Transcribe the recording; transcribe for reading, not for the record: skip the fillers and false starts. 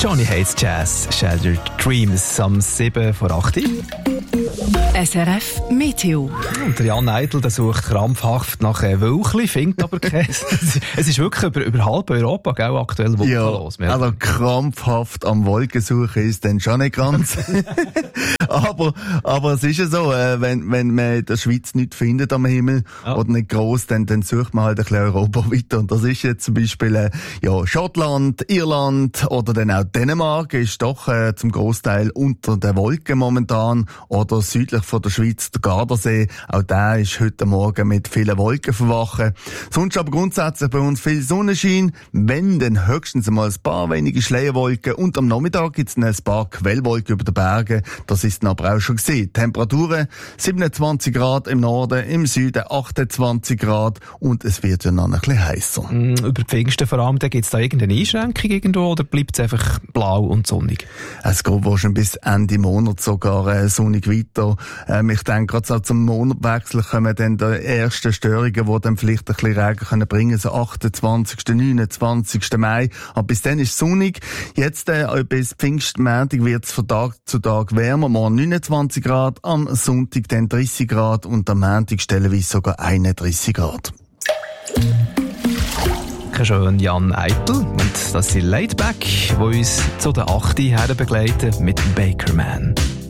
Johnny Hates Jazz, Shattered Dreams, am 7:08. SRF Meteo. Und der Jan Eitel, der sucht krampfhaft nach Wölkli, findet aber keins. Es ist wirklich über halb Europa, gell, aktuell wolkenlos. Ja, also krampfhaft am Wolkensuchen ist dann schon nicht ganz. aber es ist ja so, wenn man in der Schweiz nichts findet am Himmel oder nicht gross, dann sucht man halt ein bisschen Europa weiter. Und das ist jetzt zum Beispiel Schottland, Irland oder dann auch Dänemark ist doch zum Großteil unter den Wolken momentan, oder südlich von der Schweiz der Gardasee. Auch der ist heute Morgen mit vielen Wolken verwachen. Sonst aber grundsätzlich bei uns viel Sonnenschein, wenn dann höchstens einmal ein paar wenige Schleierwolken, und am Nachmittag gibt es ein paar Quellwolken über den Bergen. Das ist dann aber auch schon gesehen. Temperaturen 27 Grad im Norden, im Süden 28 Grad und es wird ja noch ein bisschen heißer. Über Pfingsten vor allem, gibt es da irgendeine Einschränkung irgendwo oder bleibt es einfach blau und sonnig? Es geht wahrscheinlich bis Ende Monat sogar sonnig weiter. Ich denke, gerade so zum Monatwechsel kommen dann die ersten Störungen, die dann vielleicht ein bisschen Regen bringen können, so 28., 29. Mai. Aber bis dann ist es sonnig. Jetzt bis Pfingstmontag wird es von Tag zu Tag wärmer. Morgen 29 Grad, am Sonntag dann 30 Grad und am Montag stellenweise sogar 31 Grad. Schön, Jan Eitel. Und das sind Laidback, die uns zu der 8. her begleiten mit Bakerman.